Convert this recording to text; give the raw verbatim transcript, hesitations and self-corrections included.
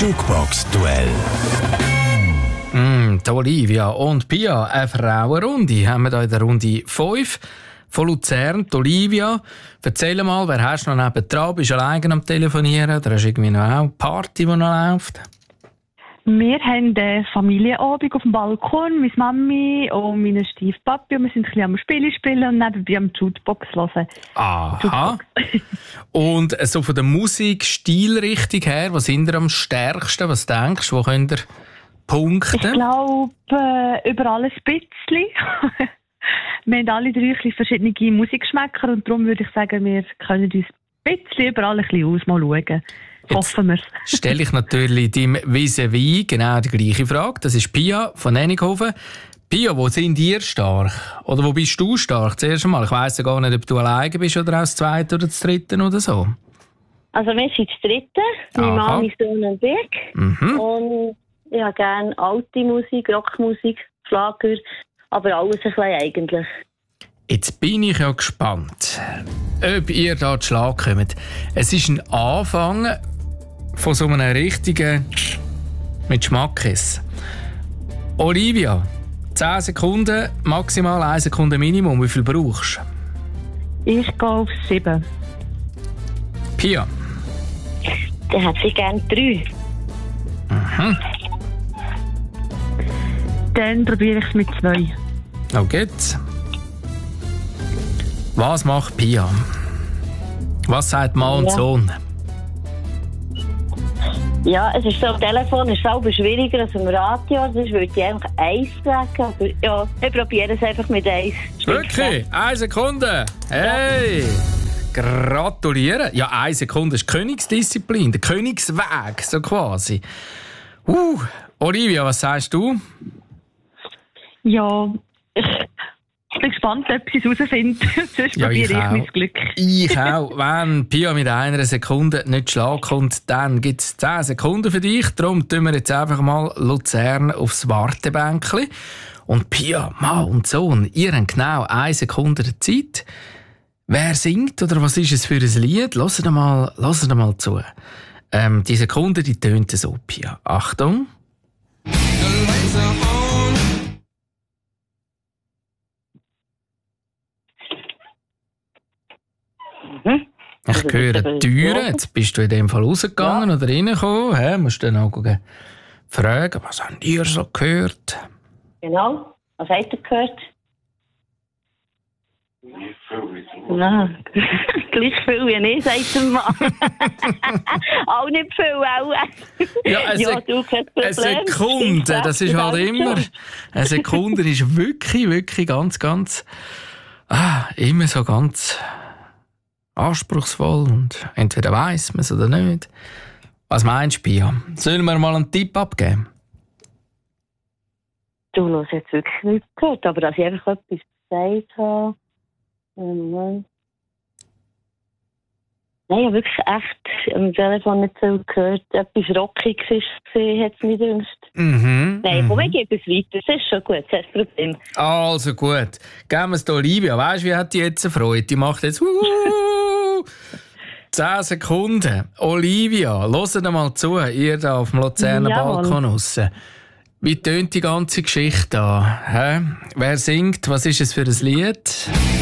Jukebox-Duell. Mm, die Olivia und Pia, eine Frauenrunde. Haben wir hier in der Runde fünf von Luzern. Die Olivia, erzähl mal, wer hast du noch nebendran? Bist du alleine am Telefonieren oder hast du irgendwie noch eine Party, die noch läuft? Wir haben einen Familienabend auf dem Balkon, meine Mami und meine Stiefpapi. Und wir sind ein bisschen am Spielen spielen und nebenbei am Jukebox hören. Aha. Und so von der Musikstilrichtung her, was sind ihr am stärksten? Was denkst du, wo könnt ihr punkten? Ich glaube, äh, überall ein bisschen. Wir haben alle drei ein bisschen verschiedene Musikgeschmäcker und darum würde ich sagen, wir können uns ein bisschen überall ein bisschen aus, mal schauen. Hoffen wir. Stelle ich natürlich deinem Vis-à-vis genau die gleiche Frage. Das ist Pia von Ennighofen. Pia, wo sind ihr stark? Oder wo bist du stark? Zuerst einmal. Ich weiss ja gar nicht, ob du alleine bist oder auch das Zweite oder das Dritte oder so. Also wir sind das Dritte. Meine Mann, mein Sohn und ich. Mhm. Und ich habe gerne alte Musik, Rockmusik, Schlager, aber alles ein bisschen eigentlich. Jetzt bin ich ja gespannt, ob ihr da zu Schlag kommt. Es ist ein Anfang von so einem richtigen mit Schmackes. Olivia, zehn Sekunden, maximal eine Sekunde Minimum. Wie viel brauchst du? Ich gehe auf sieben. Pia? Dann hätte ich gerne drei. Mhm. Dann probiere ich es mit zwei. Oh, geht's. Was macht Pia? Was sagt Mann und Ja. Sohn? Ja, es ist so, am Telefon ist es selber schwieriger als im Radio. Sonst würde ich einfach eins sagen. Aber ja, ich probiere es einfach mit eins. Wirklich? Eine Sekunde? Hey! Ja. Gratulieren! Ja, eine Sekunde ist Königsdisziplin, der Königsweg, so quasi. Uh, Olivia, was sagst du? Ja, ich bin gespannt, ob sie es herausfinden. Sonst Ja, probiere ich, ich mein Glück. Ich auch. Wenn Pia mit einer Sekunde nicht Schlag kommt, dann gibt es zehn Sekunden für dich. Darum tun wir jetzt einfach mal Luzern aufs Wartebänkchen. Und Pia, Mann und Sohn, ihr habt genau eine Sekunde Zeit. Wer singt oder was ist es für ein Lied? Hört mal, hört mal zu. Ähm, die Sekunde, die tönt so, Pia. Achtung. Mhm. Ich höre Türen. Jetzt bist du in dem Fall rausgegangen ja. oder reingekommen. He, musst du dann auch fragen, was habt ihr so gehört? Genau. Was habt ihr gehört? Nicht viel. Ja. Gleich viel wie ich, sagt der Mann. Auch nicht viel, auch. Ja, eine, ja, du, kein Problem. Eine Sekunde, das ist halt immer... Eine Sekunde ist wirklich, wirklich ganz, ganz... Ah, immer so ganz... anspruchsvoll und entweder weiss man es oder nicht. Was meinst du, Pia? Sollen wir mal einen Tipp abgeben? Du hast jetzt wirklich nichts gehört, aber dass ich einfach etwas gesagt habe. Mhm. Nein, ich habe wirklich echt am Telefon nicht so gehört. Etwas Rockiges war, hat es mich gewünscht. Mhm. Nein, komm, mhm. ich gebe es weiter. Das ist schon gut, das ist das Problem. Also gut. Geben wir es der Olivia. Weißt du, wie hat die jetzt eine Freude? Die macht jetzt... zehn Sekunden. Olivia, hört mal zu, ihr da auf dem Luzerner Jawohl. Balkon raus. Wie tönt die ganze Geschichte da? Hä? Wer singt? Was ist es für ein Lied?